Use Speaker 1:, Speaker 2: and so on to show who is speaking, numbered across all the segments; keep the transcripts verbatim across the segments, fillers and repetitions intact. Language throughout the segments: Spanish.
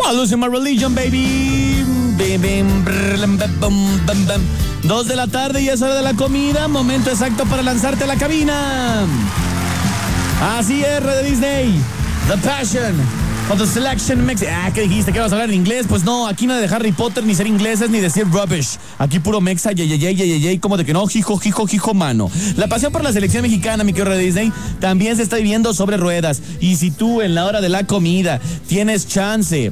Speaker 1: I losing my religion, baby. Bim, bim, brrr, bam, bam, bam, bam. Dos de la tarde y es hora de la comida. Momento exacto para lanzarte a la cabina. Así es, Radio Disney. The Passion of the Selection Mix. Ah, ¿qué dijiste? ¿Que vas a hablar en inglés? Pues no, aquí nada de Harry Potter, ni ser ingleses, ni decir rubbish. Aquí puro mexa, yey, yey, yey, yey, yey, como de que no, jijo, jijo, jijo, mano. La pasión por la selección mexicana, mi querido Radio Disney, también se está viviendo sobre ruedas. Y si tú en la hora de la comida tienes chance...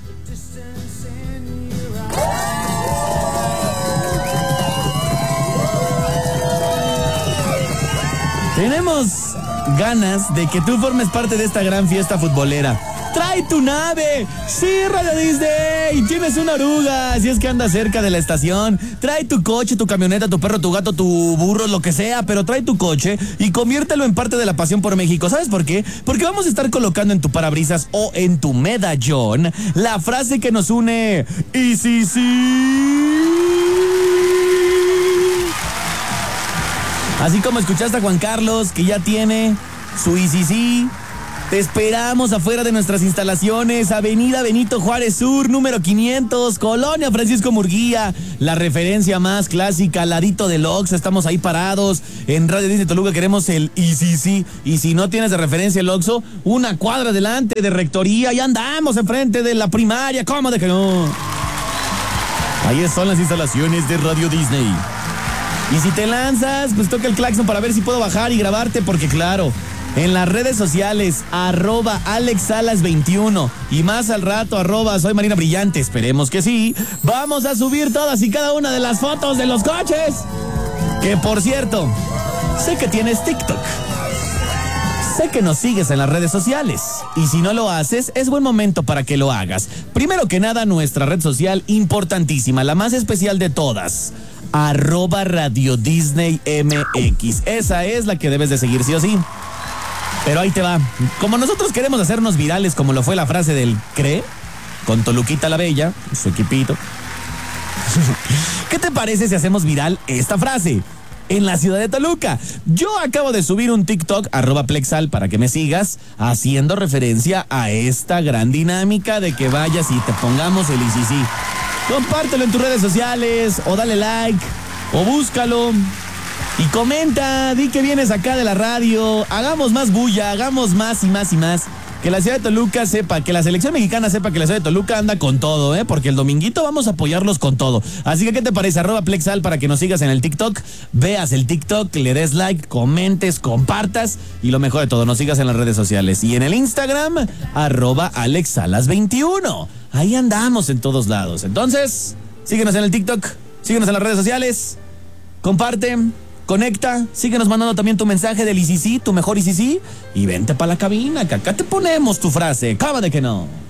Speaker 1: Tenemos ganas de que tú formes parte de esta gran fiesta futbolera. ¡Trae tu nave! ¡Sí, Radio Disney! Tienes una oruga, si es que andas cerca de la estación. Trae tu coche, tu camioneta, tu perro, tu gato, tu burro, lo que sea, pero trae tu coche y conviértelo en parte de la pasión por México. ¿Sabes por qué? Porque vamos a estar colocando en tu parabrisas o en tu medallón la frase que nos une. ¡Y sí, sí! Así como escuchaste a Juan Carlos, que ya tiene su I C C, te esperamos afuera de nuestras instalaciones, Avenida Benito Juárez Sur, número quinientos, Colonia Francisco Murguía, la referencia más clásica, al ladito del Oxxo, estamos ahí parados. En Radio Disney Toluca queremos el I C C, y si no tienes de referencia el Oxxo, una cuadra delante de Rectoría, y andamos enfrente de la primaria, ¿cómo de que no? Ahí son las instalaciones de Radio Disney. Y si te lanzas, pues toca el claxon para ver si puedo bajar y grabarte, porque claro, en las redes sociales, arroba Alex Salas veintiuno y más al rato, arroba Soy Marina Brillante, esperemos que sí, vamos a subir todas y cada una de las fotos de los coches. Que por cierto, sé que tienes TikTok. Sé que nos sigues en las redes sociales y si no lo haces, es buen momento para que lo hagas. Primero que nada, nuestra red social importantísima, la más especial de todas, arroba Radio Disney M X. Esa es la que debes de seguir sí o sí. Pero ahí te va. Como nosotros queremos hacernos virales, como lo fue la frase del CRE, con Toluquita la Bella, su equipito. ¿Qué te parece si hacemos viral esta frase? En la ciudad de Toluca. Yo acabo de subir un TikTok, arroba Plexal, para que me sigas, haciendo referencia a esta gran dinámica de que vayas y te pongamos el I C C. Compártelo en tus redes sociales, o dale like, o búscalo, y comenta, di que vienes acá de la radio, hagamos más bulla, hagamos más y más y más. Que la ciudad de Toluca sepa, que la selección mexicana sepa que la ciudad de Toluca anda con todo, ¿eh? Porque el dominguito vamos a apoyarlos con todo. Así que, ¿qué te parece? Arroba Plexal para que nos sigas en el TikTok, veas el TikTok, le des like, comentes, compartas y lo mejor de todo, nos sigas en las redes sociales. Y en el Instagram, arroba Alex Salas veintiuno. Ahí andamos en todos lados. Entonces, síguenos en el TikTok, síguenos en las redes sociales, comparte, conecta, síguenos mandando también tu mensaje del I C C, tu mejor I C C, y vente para la cabina, que acá te ponemos tu frase, ¿cómo de que no?